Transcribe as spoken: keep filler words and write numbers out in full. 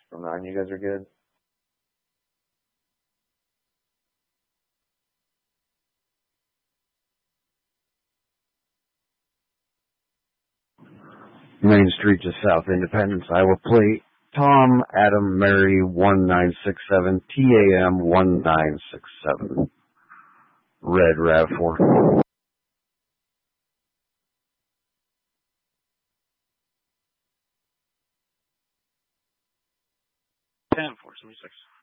From nine, you guys are good? Main Street, just south Independence, Iowa. Plate Tom Adam Mary one nine six seven T A M one nine six seven. Red RAV four. ten four seventy six.